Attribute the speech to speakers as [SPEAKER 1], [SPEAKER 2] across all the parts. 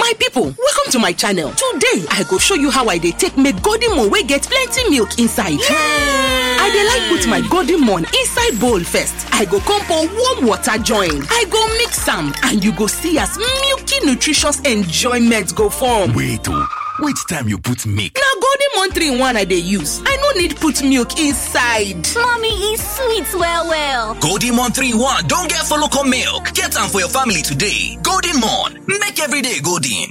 [SPEAKER 1] My people, welcome to my channel. Today, I go show you how I dey take make golden moon wey get plenty milk inside. I dey like put my golden moon inside bowl first. I go come pour warm water join. I go mix am and you go see as milky nutritious enjoyment go form.
[SPEAKER 2] Wait, which time you put milk?
[SPEAKER 1] Na golden moon 3 in 1 I dey use. I no need put milk inside.
[SPEAKER 3] Mommy, e sweet well.
[SPEAKER 4] Golden Moon 3 in 1 don't get for local milk. Get am for your family today. Golden Moon, make every day golden.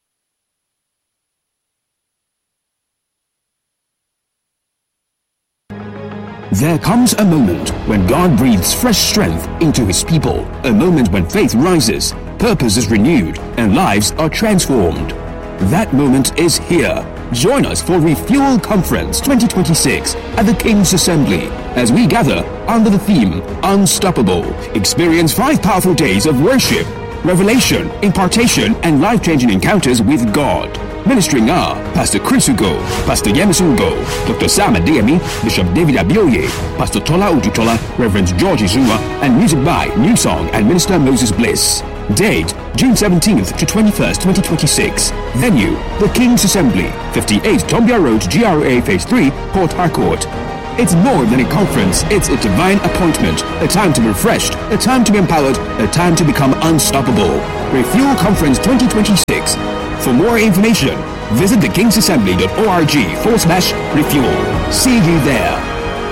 [SPEAKER 5] There comes a moment when God breathes fresh strength into His people. A moment when faith rises, purpose is renewed, and lives are transformed. That moment is here. Join us for Refuel Conference 2026 at the King's Assembly as we gather under the theme Unstoppable. Experience 5 powerful days of worship, revelation, impartation, and life-changing encounters with God. Ministering are Pastor Chris Ugo, Pastor Yemisungo, Dr. Sam Adeyemi, Bishop David Abioye, Pastor Tola Ututola, Reverend George Izua, and music by New Song and Minister Moses Bliss. Date, June 17th to 21st, 2026. Venue, The King's Assembly, 58 Tombia Road, GRA Phase 3, Port Harcourt. It's more than a conference, it's a divine appointment. A time to be refreshed, a time to be empowered, a time to become unstoppable. Refuel Conference 2026. For more information, visit thekingsassembly.org/refuel. See you there.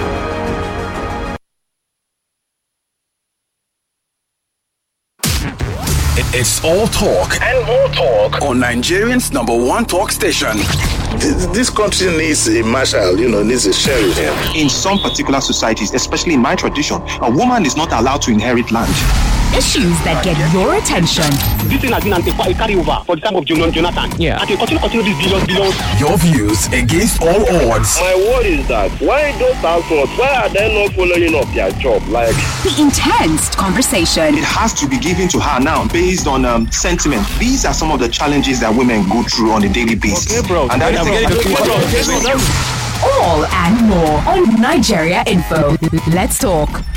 [SPEAKER 2] It's all talk and more talk on Nigerian's #1 talk station.
[SPEAKER 6] This country needs a marshal, needs a sheriff.
[SPEAKER 7] In some particular societies, especially in my tradition, a woman is not allowed to inherit land.
[SPEAKER 8] Issues that get your attention.
[SPEAKER 9] This thing has been a carryover for the time of Jonathan.
[SPEAKER 8] Yeah.
[SPEAKER 9] And they continue this billions.
[SPEAKER 2] Your views against all odds.
[SPEAKER 6] My word is that why those households, why are they not following up their job?
[SPEAKER 8] The intense conversation.
[SPEAKER 7] It has to be given to her now based on sentiment. These are some of the challenges that women go through on a daily basis.
[SPEAKER 9] Okay, bro.
[SPEAKER 7] And that is
[SPEAKER 8] All and more on Nigeria Info. Let's talk.